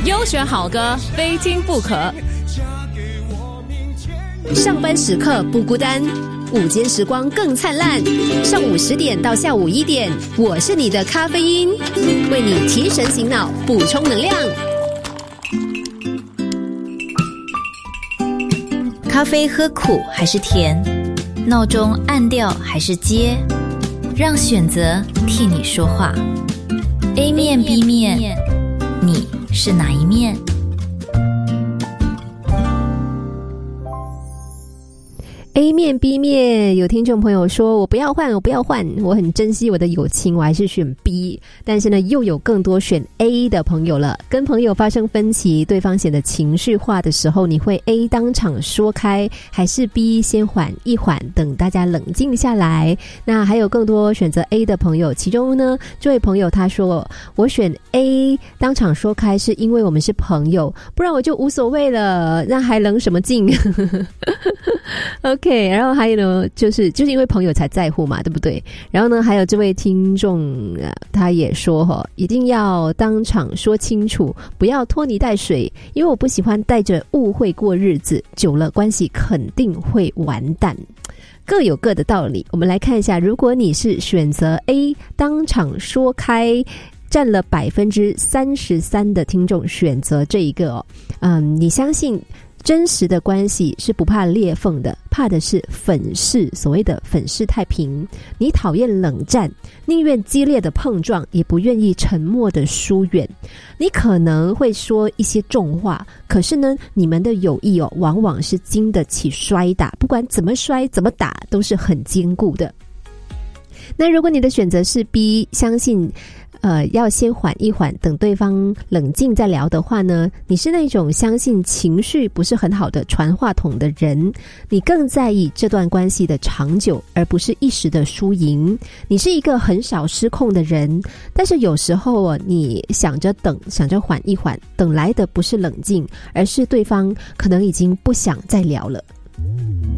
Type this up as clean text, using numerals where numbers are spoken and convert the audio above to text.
优选好歌，非听不可。上班时刻不孤单，午间时光更灿烂。上午10点到下午1点，我是你的咖啡因，为你提神醒脑，补充能量。 咖啡喝苦还是甜？闹钟按掉还是接？让选择替你说话。A 面 B 面，你是哪一面 ？A 面 B 面，有听众朋友说我不要换，我很珍惜我的友情，我还是选 B。但是呢，又有更多选 A 的朋友了。跟朋友发生分歧，对方显得情绪化的时候，你会 A 当场说开，还是 B 先缓一缓，等大家冷静下来？那还有更多选择 A 的朋友，其中呢，这位朋友他说我选 A 当场说开，是因为我们是朋友，不然我就无所谓了，那还冷什么劲OK， 然后还有呢，就是因为朋友才在乎嘛，对不对？然后呢，还有这位听众他也说一定要当场说清楚，不要拖泥带水，因为我不喜欢带着误会过日子，久了关系肯定会完蛋。各有各的道理。我们来看一下，如果你是选择 A 当场说开，占了33%的听众选择这一个你相信真实的关系是不怕裂缝的，怕的是粉饰，所谓的粉饰太平。你讨厌冷战，宁愿激烈的碰撞，也不愿意沉默的疏远。你可能会说一些重话，可是呢，你们的友谊往往是经得起摔打，不管怎么摔怎么打，都是很坚固的。那如果你的选择是 B， 相信要先缓一缓，等对方冷静再聊的话呢，你是那种相信情绪不是很好的传话筒的人，你更在意这段关系的长久，而不是一时的输赢。你是一个很少失控的人，但是有时候你想着缓一缓，等来的不是冷静，而是对方可能已经不想再聊了。